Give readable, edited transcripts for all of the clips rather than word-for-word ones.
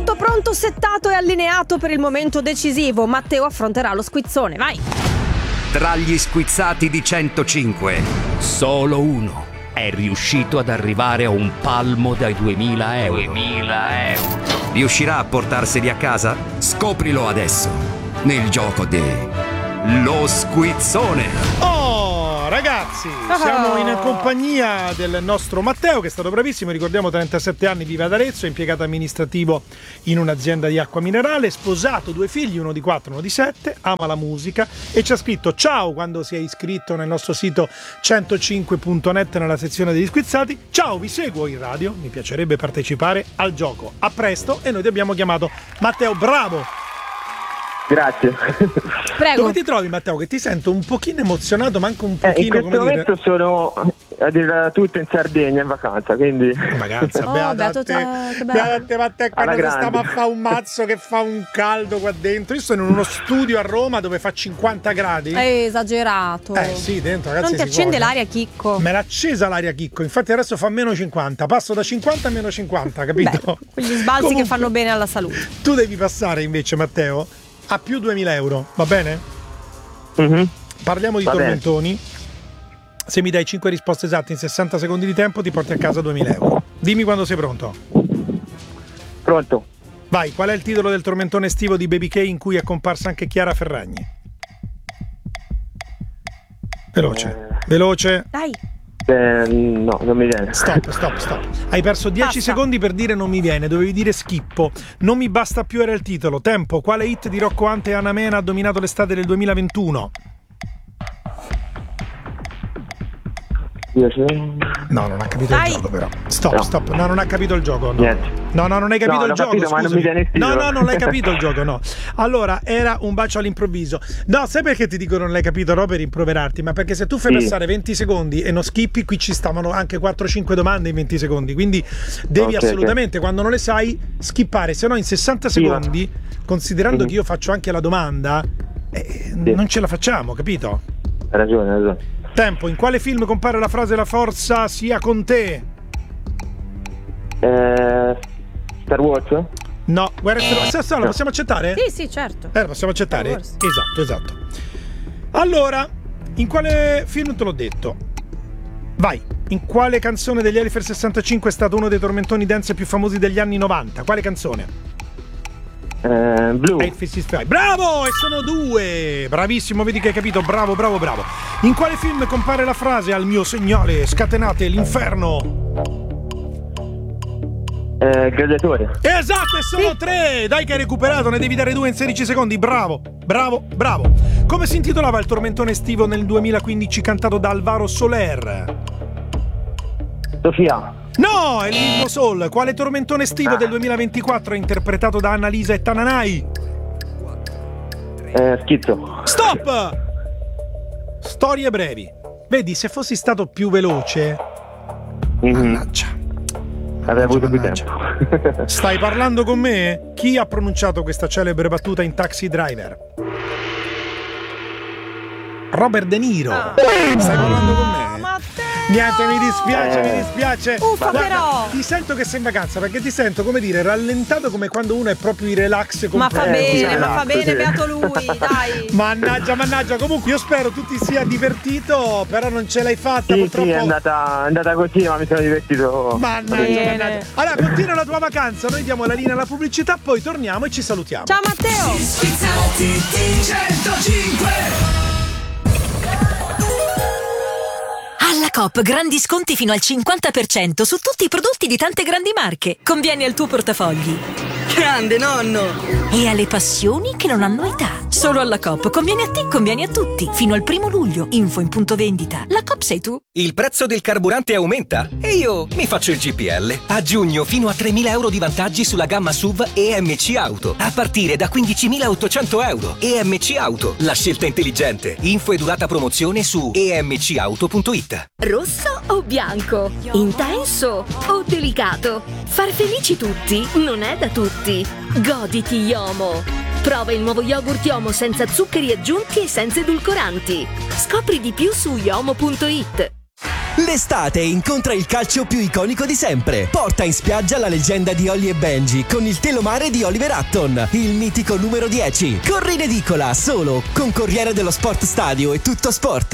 Tutto pronto, settato e allineato per il momento decisivo. Matteo affronterà lo squizzone, vai! Tra gli squizzati di 105, solo uno è riuscito ad arrivare a un palmo dai 2000 euro. 2000 euro. Riuscirà a portarseli a casa? Scoprilo adesso, nel gioco Lo Squizzone. Oh, ragazzi, siamo in compagnia del nostro Matteo, che è stato bravissimo, ricordiamo 37 anni, vive ad Arezzo, è impiegato amministrativo in un'azienda di acqua minerale, sposato, 2 figli, uno di 4, uno di 7, ama la musica e ci ha scritto ciao quando si è iscritto nel nostro sito 105.net nella sezione degli squizzati. Ciao, vi seguo in radio, mi piacerebbe partecipare al gioco. A presto, e noi ti abbiamo chiamato. Matteo, bravo! Grazie. Prego. Dove ti trovi, Matteo? Che ti sento un pochino emozionato, ma anche un pochino, in questo momento sono a dire tutto in Sardegna in vacanza, quindi vacanza, beato te, che bello. Beato quando stiamo a fare un mazzo che fa un caldo qua dentro. Io sono in uno studio a Roma dove fa 50 gradi. È esagerato. Sì, dentro, ragazzi. Non ti accende l'aria, Chicco? Me l'ha accesa l'aria, Chicco. Infatti adesso fa meno 50. Passo da 50 a meno 50, capito? Quegli sbalzi comunque, che fanno bene alla salute. Tu devi passare invece, Matteo, a più 2000 euro, va bene? Mm-hmm. Parliamo di tormentoni. Se mi dai 5 risposte esatte in 60 secondi di tempo ti porti a casa 2000 euro. Dimmi quando sei pronto. Pronto. Vai, qual è il titolo del tormentone estivo di Baby K in cui è comparsa anche Chiara Ferragni? Veloce. Dai. No, non mi viene. Stop. Hai perso 10 secondi per dire non mi viene, dovevi dire schippo. Non mi basta più era il titolo. Tempo, quale hit di Rocco Hunt e Anna Mena ha dominato l'estate del 2021? No, non ha capito il gioco però. Stop. No, non ha capito il gioco. No, non hai capito il gioco. Capito, ma non mi viene il titolo. No, non l'hai capito il gioco, no. Allora, era un bacio all'improvviso. No, sai perché ti dico non l'hai capito? No, per rimproverarti, ma perché se tu fai passare 20 secondi e non skippi, qui ci stavano anche 4-5 domande in 20 secondi. Quindi devi assolutamente, quando non le sai, skippare. Se no, in 60 secondi, considerando che io faccio anche la domanda, non ce la facciamo, capito? Hai ragione. Tempo, in quale film compare la frase "la forza sia con te"? Star Wars? No, guerra stellare. Lo possiamo accettare? Sì, certo. Lo possiamo accettare? Esatto. Allora, in quale film te l'ho detto? Vai, in quale canzone degli Elifer 65 è stato uno dei tormentoni dance più famosi degli anni 90? Quale canzone? Blue. Bravo! E sono 2. Bravissimo, vedi che hai capito. Bravo. In quale film compare la frase "al mio segnale scatenate l'inferno"? Gladiatore. Esatto, e sono 3. Dai che hai recuperato, ne devi dare 2 in 16 secondi. Bravo. Come si intitolava il tormentone estivo nel 2015 cantato da Alvaro Soler? Sofia. No, è l'Inno Soul. Quale tormentone estivo del 2024 è interpretato da Annalisa e Tananai? Schizzo. Stop! Storie brevi. Vedi, se fossi stato più veloce. Mannaggia. Avrei avuto più tempo. Stai parlando con me? Chi ha pronunciato questa celebre battuta in Taxi Driver? Robert De Niro. Stai parlando con me? Niente, mi dispiace. Uffa, però. Ti sento che sei in vacanza, perché ti sento, come dire, rallentato, come quando uno è proprio in relax completo. Ma fa bene, beato lui, dai. Mannaggia, comunque io spero tu ti sia divertito, però non ce l'hai fatta, purtroppo. Sì, è andata così, ma mi sono divertito. Mannaggia. Allora, continua la tua vacanza, noi diamo la linea alla pubblicità, poi torniamo e ci salutiamo. Ciao Matteo. Squizzati di 105. Alla Coop grandi sconti fino al 50% su tutti i prodotti di tante grandi marche. Conviene al tuo portafogli. Grande nonno! E alle passioni che non hanno età. Solo alla Coop conviene a te, conviene a tutti. Fino al 1 luglio. Info in punto vendita. La Coop sei tu. Il prezzo del carburante aumenta e io mi faccio il GPL. A giugno fino a 3.000 euro di vantaggi sulla gamma SUV EMC Auto. A partire da 15.800 euro. EMC Auto, la scelta intelligente. Info e durata promozione su emcauto.it. Rosso o bianco? Intenso o delicato? Far felici tutti non è da tutti. Goditi Yomo. Prova il nuovo yogurt Yomo senza zuccheri aggiunti e senza edulcoranti. Scopri di più su yomo.it. L'estate incontra il calcio più iconico di sempre. Porta in spiaggia la leggenda di Holly e Benji con il telomare di Oliver Hutton, il mitico numero 10. Corri in edicola solo con Corriere dello Sport Stadio e Tutto Sport.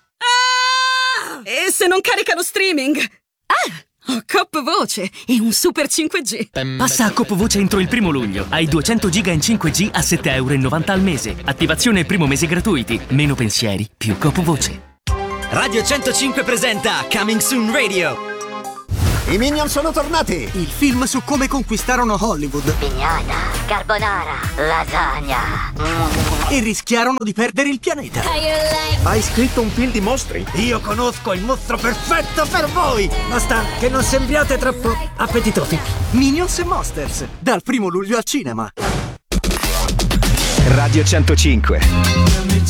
E se non carica lo streaming? Ho Coop Voce e un super 5G. Passa a Coop Voce entro il 1° luglio. Hai 200 giga in 5G a €7,90 al mese. Attivazione e primo mese gratuiti. Meno pensieri, più Coop Voce. Radio 105 presenta Coming Soon Radio. I Minion sono tornati! Il film su come conquistarono Hollywood. Pignata, carbonara, lasagna. E rischiarono di perdere il pianeta. Hai scritto un film di mostri? Io conosco il mostro perfetto per voi! Basta che non sembriate troppo appetitosi. Minions e Monsters, dal 1° luglio al cinema. Radio 105.